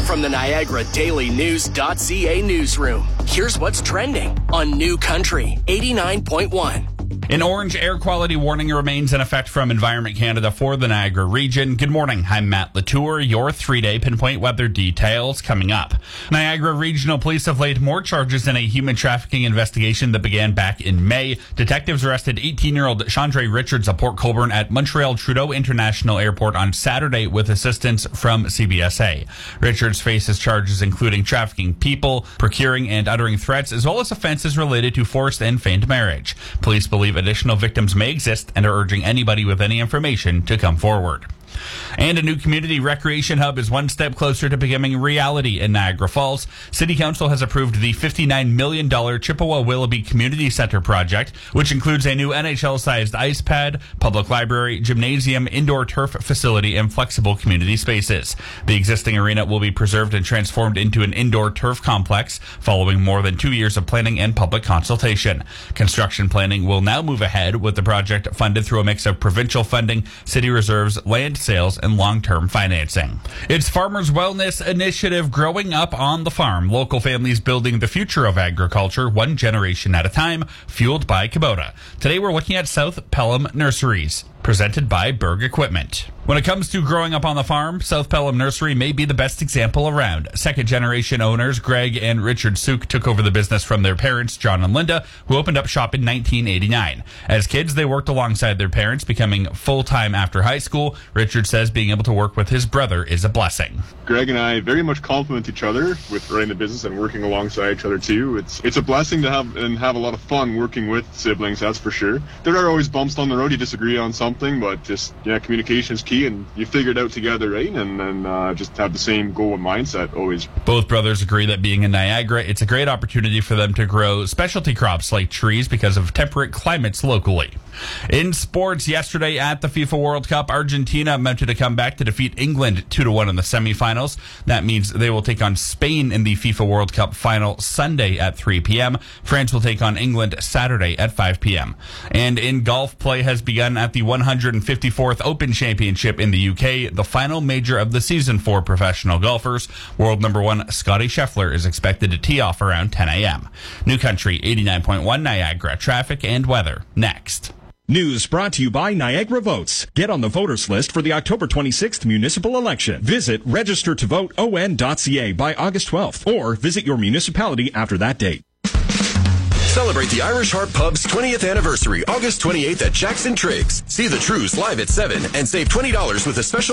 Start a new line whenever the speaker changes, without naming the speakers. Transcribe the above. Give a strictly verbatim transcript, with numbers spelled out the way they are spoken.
From the Niagara Daily News.ca newsroom, here's what's trending on New Country eighty-nine point one.
An orange air quality warning remains in effect from Environment Canada for the Niagara region. Good morning. I'm Matt Latour. Your three-day pinpoint weather details coming up. Niagara Regional Police have laid more charges in a human trafficking investigation that began back in May. Detectives arrested eighteen-year-old Chandra Richards of Port Colborne at Montreal Trudeau International Airport on Saturday with assistance from C B S A. Richards faces charges including trafficking people, procuring and uttering threats, as well as offenses related to forced and feigned marriage. Police believe additional victims may exist and are urging anybody with any information to come forward. And a new community recreation hub is one step closer to becoming reality in Niagara Falls. City Council has approved the fifty-nine million dollars Chippewa Willoughby Community Center project, which includes a new N H L-sized ice pad, public library, gymnasium, indoor turf facility, and flexible community spaces. The existing arena will be preserved and transformed into an indoor turf complex following more than two years of planning and public consultation. Construction planning will now move ahead with the project funded through a mix of provincial funding, city reserves, land sales, and long-term financing. It's Farmers Wellness Initiative Growing Up on the Farm. Local families building the future of agriculture one generation at a time, fueled by Kubota. Today we're looking at South Pelham Nurseries, presented by Berg Equipment. When it comes to growing up on the farm, South Pelham Nursery may be the best example around. Second-generation owners Greg and Richard Suk took over the business from their parents, John and Linda, who opened up shop in nineteen eighty-nine. As kids, they worked alongside their parents, becoming full-time after high school. Richard says being able to work with his brother is a blessing.
Greg and I very much complement each other with running the business and working alongside each other too. It's it's a blessing to have and have a lot of fun working with siblings, that's for sure. There are always bumps on the road, you disagree on something, but just, yeah, communication is key, and you figure it out together, right? And then uh, just have the same goal and mindset always.
Both brothers agree that being in Niagara, it's a great opportunity for them to grow specialty crops like trees because of temperate climates locally. In sports, yesterday at the FIFA World Cup, Argentina mounted a comeback to defeat England two to one in the semifinals. That means they will take on Spain in the FIFA World Cup final Sunday at three p.m. France will take on England Saturday at five p.m. And in golf, play has begun at the one hundred fifty-fourth Open Championship in the U K, the final major of the season for professional golfers. World number one Scotty Scheffler is expected to tee off around ten a.m. New Country eighty-nine point one Niagara traffic and weather next.
News brought to you by Niagara Votes. Get on the voters list for the October twenty-sixth municipal election. Visit register to vote O N dot C A by August twelfth or visit your municipality after that date.
Celebrate the Irish Harp Pub's twentieth anniversary, August twenty-eighth at Jackson Triggs. See the Trues live at seven and save twenty dollars with a special